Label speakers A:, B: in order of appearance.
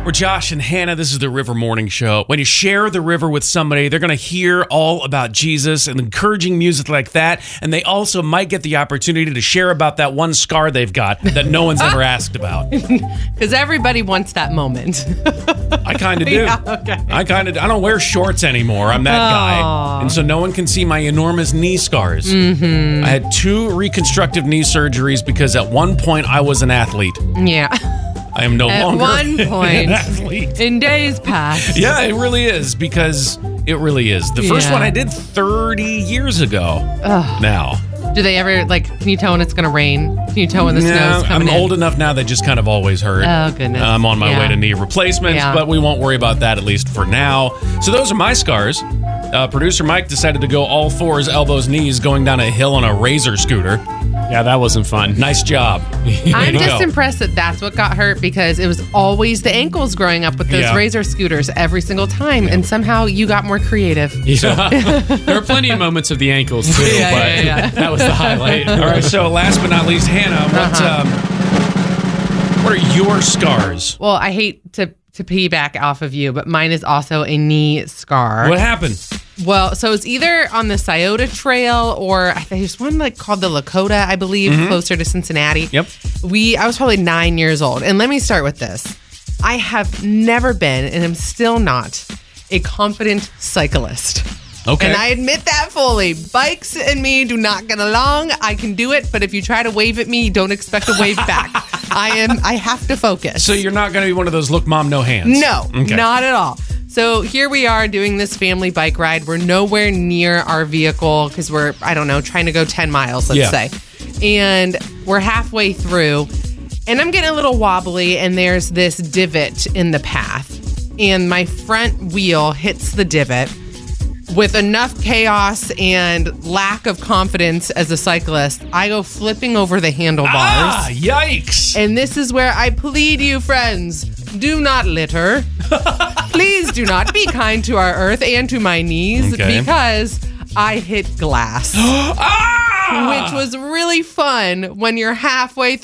A: We're Josh and Hannah. This is the River Morning Show. When you share the river with somebody, they're going to hear all about Jesus and encouraging music like that. And they also might get the opportunity to share about that one scar they've got that no one's ever asked about.
B: Because everybody wants that moment.
A: I kind of do.
B: Yeah, okay.
A: I don't wear shorts anymore. I'm that guy. And so no one can see my enormous knee scars. Mm-hmm. I had 2 reconstructive knee surgeries because at one point I was an athlete.
B: Yeah.
A: I am no longer
B: one point
A: an athlete.
B: In days past.
A: Yeah, it really is, because it really is. The first one I did 30 years ago now.
B: Do they ever, can you tell when it's going to rain? Can you tell when the snow's coming
A: I'm old enough now that just kind of always hurt.
B: Oh, goodness.
A: I'm on my way to knee replacements, but we won't worry about that, at least for now. So those are my scars. Producer Mike decided to go all fours, elbows, knees, going down a hill on a Razor scooter.
C: Yeah, that wasn't fun.
A: Nice job.
B: I'm just impressed that that's what got hurt, because it was always the ankles growing up with those Razor scooters every single time, and somehow you got more creative.
C: Yeah. There are plenty of moments of the ankles, too, but that was the highlight.
A: All right, so last but not least, Hannah, what are your scars?
B: Well, I hate to piggyback off of you, but mine is also a knee scar.
A: What happened?
B: Well, so it's either on the Scioto Trail, or there's one called the Lakota, I believe, closer to Cincinnati.
A: Yep.
B: I was probably 9 years old. And let me start with this. I have never been, and am still not, a confident cyclist.
A: Okay.
B: And I admit that fully. Bikes and me do not get along. I can do it, but if you try to wave at me, don't expect a wave back. I have to focus.
A: So you're not going to be one of those, look, Mom, no hands.
B: No, not at all. So here we are doing this family bike ride. We're nowhere near our vehicle because we're, trying to go 10 miles, let's say. And we're halfway through, and I'm getting a little wobbly, and there's this divot in the path. And my front wheel hits the divot. With enough chaos and lack of confidence as a cyclist, I go flipping over the handlebars.
A: Ah, yikes.
B: And this is where I plead you, friends, do not litter. Please do not be kind to our earth and to my knees, because I hit glass. Which was really fun when you're halfway through